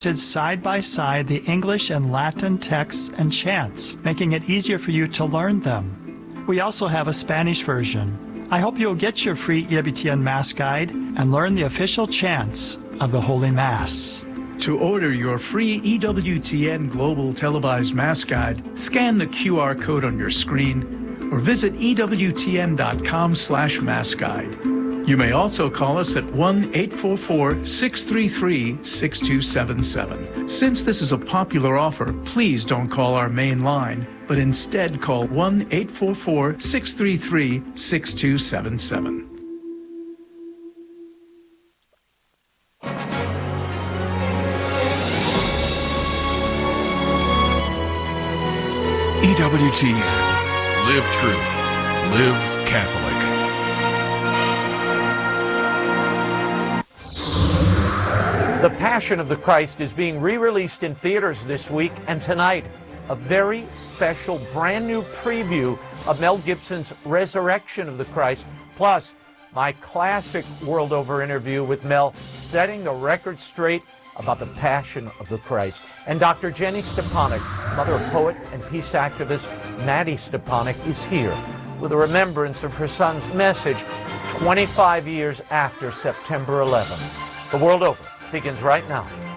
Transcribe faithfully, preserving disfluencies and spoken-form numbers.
side by side the English and Latin texts and chants, making it easier for you to learn them. We also have a Spanish version. I hope you'll get your free E W T N Mass Guide and learn the official chants of the Holy Mass. To order your free E W T N Global Televised Mass Guide, scan the Q R code on your screen or visit E W T N dot com slash Mass Guide. You may also call us at one eight four four, six three three, six two seven seven. Since this is a popular offer, please don't call our main line, but instead call one eight four four, six three three, six two seven seven. E W T N. Live truth. Live Catholic. The Passion of the Christ is being re-released in theaters this week, and tonight, a very special brand new preview of Mel Gibson's Resurrection of the Christ, plus my classic world over interview with Mel, setting the record straight about the Passion of the Christ. And Doctor Jenny Stepanek, mother of poet and peace activist Maddie Stepanek, is here with a remembrance of her son's message twenty-five years after September eleventh. The world over begins right now.